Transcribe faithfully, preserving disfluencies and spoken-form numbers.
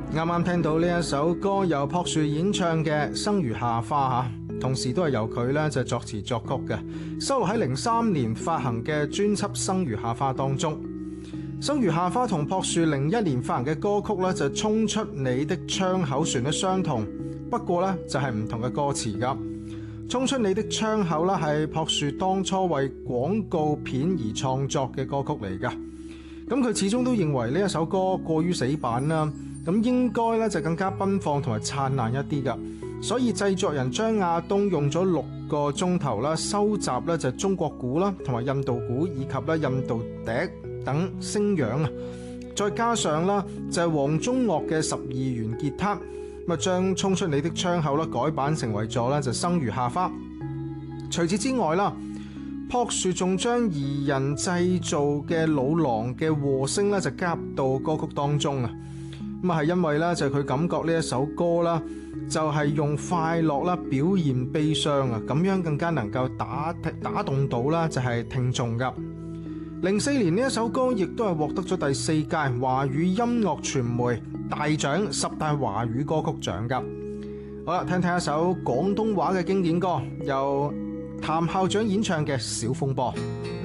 啱啱聽到呢一首歌由朴樹演唱嘅《生如夏花》吓，同時都係由佢咧就作詞作曲嘅，收錄喺零三年發行嘅專輯《生如夏花》當中。《生如夏花》同朴樹零一年發行嘅歌曲咧就衝出你的窗口旋律相同，不過咧就係唔同嘅歌詞噶。衝出你的窗口啦係朴樹當初為廣告片而創作嘅歌曲嚟噶，咁佢始終都認為呢一首歌過於死板啦。咁應該咧就更加奔放同埋燦爛一啲噶，所以製作人張亞東用咗六個鐘頭啦，收集咧就中國鼓啦，同埋印度鼓以及咧印度笛等聲樣啊，再加上啦就係黃宗岳嘅十二弦吉他，咁啊將衝出你的窗口啦改版成為咗咧就生如夏花。除此之外啦，朴樹仲將擬人製造嘅老狼嘅和聲咧就加入到歌曲當中啊。咁啊，係因為咧就係佢感覺呢一首歌啦，就係用快樂啦表現悲傷啊，咁樣更加能夠打打動到啦就係聽眾噶。零四年呢一首歌亦都係獲得咗第四屆華語音樂傳媒大獎十大華語歌曲獎噶。好啦，聽聽一首廣東話嘅經典歌，由譚校長演唱嘅《小風波》。